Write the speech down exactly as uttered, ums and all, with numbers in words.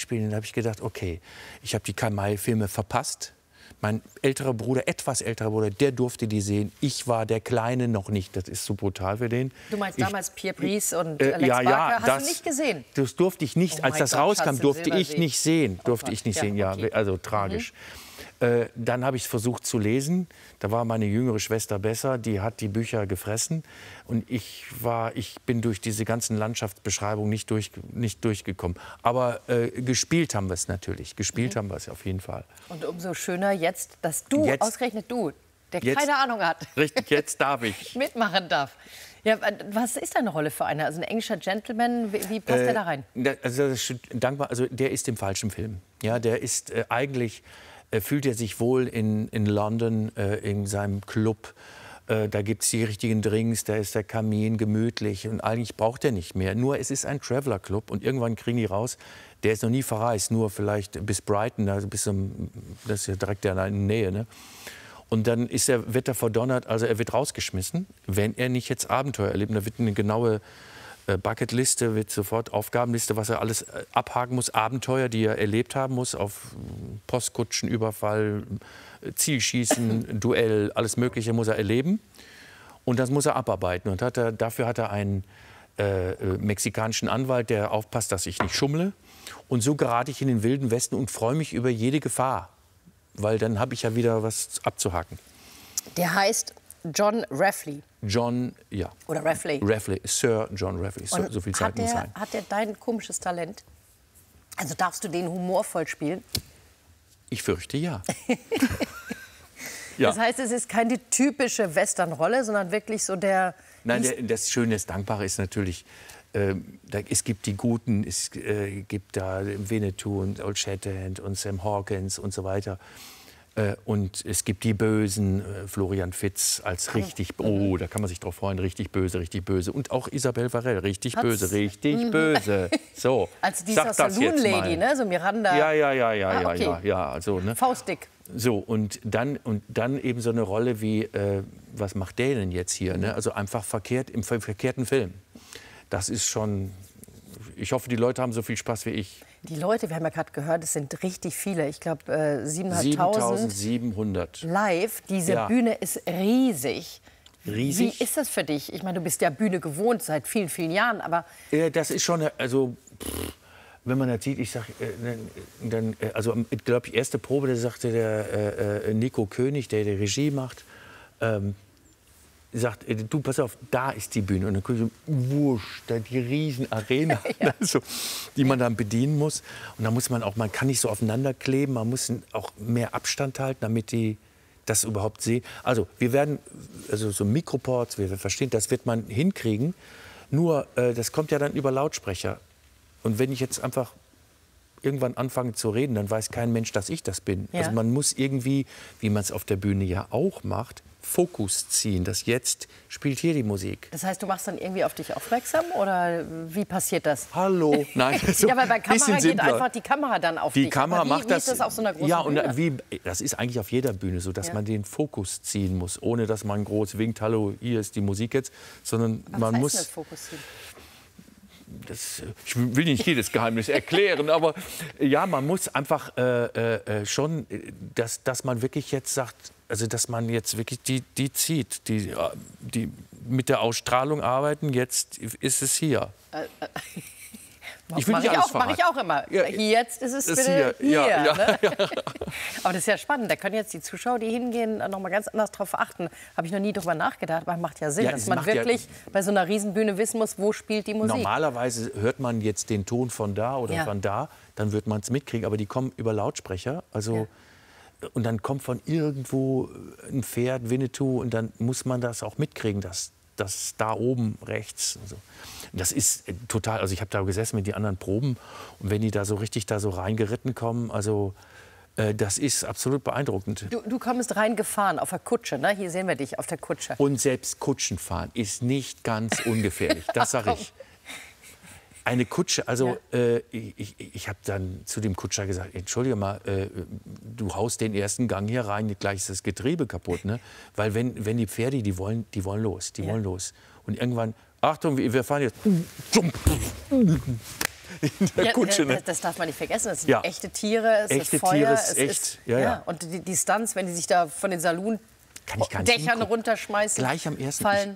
spielen. Da habe ich gedacht, okay, ich habe die Karl-May-Filme verpasst. Mein älterer Bruder, etwas älterer Bruder, der durfte die sehen. Ich war der Kleine noch nicht. Das ist zu brutal für den. Du meinst ich, damals Pierre Brice und äh, Alex ja, ja, Barker? Hast das, du nicht gesehen? Das durfte ich nicht. Oh Als mein das Gott, rauskam, Schatz im durfte ich Silbersee. nicht sehen. Durfte Gott. ich nicht Ja, sehen, ja. okay. Also tragisch. Mhm. Äh, dann habe ich es versucht zu lesen. Da war meine jüngere Schwester besser. Die hat die Bücher gefressen. Und ich, war, ich bin durch diese ganzen Landschaftsbeschreibungen nicht, durch, nicht durchgekommen. Aber äh, gespielt haben wir es natürlich. Gespielt mhm. haben wir es auf jeden Fall. Und umso schöner jetzt, dass du, jetzt, ausgerechnet du, der jetzt, keine Ahnung hat, richtig, jetzt darf ich. mitmachen darf. Ja, was ist deine Rolle für eine? Also ein englischer Gentleman, wie, wie passt äh, der da rein? Also, das ist dankbar, also der ist im falschen Film. Ja, der ist äh, eigentlich, äh, fühlt er sich wohl in, in London, äh, in seinem Club. Äh, da gibt es die richtigen Drinks, da ist der Kamin gemütlich und eigentlich braucht er nicht mehr. Nur es ist ein Traveler-Club und irgendwann kriegen die raus, der ist noch nie verreist, nur vielleicht bis Brighton, also bis zum, das ist ja direkt in der Nähe, ne? Und dann ist er, wird er verdonnert, also er wird rausgeschmissen, wenn er nicht jetzt Abenteuer erlebt. Da wird eine genaue äh, Bucketliste, wird sofort Aufgabenliste, was er alles äh, abhaken muss, Abenteuer, die er erlebt haben muss, auf Postkutschenüberfall, äh, Zielschießen, Duell, alles Mögliche muss er erleben. Und das muss er abarbeiten. Und hat er, dafür hat er einen äh, äh, mexikanischen Anwalt, der aufpasst, dass ich nicht schummle. Und so gerate ich in den Wilden Westen und freue mich über jede Gefahr. Weil dann habe ich ja wieder was abzuhaken. Der heißt John Rafley. John, ja. Oder Rafley. Rafley, Sir John Rafley. So, so viel Zeit hat muss der, sein. Hat der dein komisches Talent? Also darfst du den humorvoll spielen? Ich fürchte, ja. Ja. Das heißt, es ist keine typische Western-Rolle, sondern wirklich so der... Nein, der, das Schöne, das Dankbare ist natürlich... Äh, da, es gibt die Guten, es äh, gibt da Winnetou und Old Shatterhand und Sam Hawkins und so weiter. Äh, und es gibt die Bösen, äh, Florian Fitz als richtig, oh, da kann man sich drauf freuen, richtig böse, richtig böse. Und auch Isabelle Varell, richtig Hat's, böse, richtig mhm. böse. So, als dieser Saloon-Lady, ne? So Miranda. Ja, ja, ja, ja, ah, ja, okay. ja, ja, also, ne? Faustdick. So, und dann, und dann eben so eine Rolle wie, äh, was macht der denn jetzt hier? Ne? Also einfach verkehrt, im verkehrten Film. Das ist schon, ich hoffe, die Leute haben so viel Spaß wie ich. Die Leute, wir haben ja gerade gehört, es sind richtig viele. Ich glaube, äh, siebentausendsiebenhundert live. Diese ja. Bühne ist riesig. Riesig? Wie ist das für dich? Ich meine, du bist ja Bühne gewohnt seit vielen, vielen Jahren, aber... Ja, das ist schon, also, pff, wenn man das sieht, ich sag, äh, dann, äh, also, ich glaube, die erste Probe, da sagte der äh, Nico König, der die Regie macht, ähm, sagt, du, pass auf, da ist die Bühne. Und dann gucke ich, wusch, da die riesen Arena, ja. also, die man dann bedienen muss. Und da muss man auch, man kann nicht so aufeinander kleben, man muss auch mehr Abstand halten, damit die das überhaupt sehen. Also, wir werden, also so Mikroports, wir verstehen, das wird man hinkriegen. Nur, äh, das kommt ja dann über Lautsprecher. Und wenn ich jetzt einfach irgendwann anfange zu reden, dann weiß kein Mensch, dass ich das bin. Ja. Also man muss irgendwie, wie man es auf der Bühne ja auch macht, Fokus ziehen, dass jetzt spielt hier die Musik. Das heißt, du machst dann irgendwie auf dich aufmerksam oder wie passiert das? Hallo, nein. So ja, weil bei Kamera geht simpler. einfach die Kamera dann auf die dich. Kamera wie, macht wie das. Ist das auf so einer großen ja, und Bühne? wie, das ist eigentlich auf jeder Bühne so, dass ja. man den Fokus ziehen muss, ohne dass man groß winkt, hallo, hier ist die Musik jetzt, sondern Was man heißt muss. Das Fokus ziehen? Das, ich will nicht jedes Geheimnis erklären, aber ja, man muss einfach äh, äh, schon, dass, dass man wirklich jetzt sagt, also dass man jetzt wirklich die, die zieht, die, die mit der Ausstrahlung arbeiten, jetzt ist es hier. Äh, äh. Ich will nicht alles verraten. Mache ich auch immer. Ja, jetzt ist es ist bitte hier. hier ja, ne? ja, ja. Aber das ist ja spannend. Da können jetzt die Zuschauer, die hingehen, noch mal ganz anders drauf achten. Habe ich noch nie drüber nachgedacht. Aber macht ja Sinn, ja, dass man wirklich ja, bei so einer Riesenbühne wissen muss, wo spielt die Musik. Normalerweise hört man jetzt den Ton von da oder ja. von da, dann wird man es mitkriegen. Aber die kommen über Lautsprecher. Also, ja. Und dann kommt von irgendwo ein Pferd, Winnetou, und dann muss man das auch mitkriegen, dass das da oben rechts. Also. Das ist total, also ich habe da gesessen mit den anderen Proben und wenn die da so richtig da so reingeritten kommen, also äh, das ist absolut beeindruckend. Du, du kommst reingefahren auf der Kutsche, ne? Hier sehen wir dich auf der Kutsche. Und selbst Kutschenfahren ist nicht ganz ungefährlich, das sage ich. Eine Kutsche, also ja. äh, ich, ich habe dann zu dem Kutscher gesagt, entschuldige mal, äh, du haust den ersten Gang hier rein, gleich ist das Getriebe kaputt, ne? Weil wenn, wenn die Pferde, die wollen, die wollen los, die ja. wollen los. Und irgendwann, Achtung, wir fahren jetzt. in der ja, Kutsche. Ne? Das darf man nicht vergessen. Es sind ja. echte Tiere, es echte ist Feuer. Tiere, es echt. Ist, ja, ja. Ja. Und die, die Stunts, wenn die sich da von den Saloon Kann ich gar nicht Dächern hingucken. runterschmeißen, Gleich am ersten. fallen.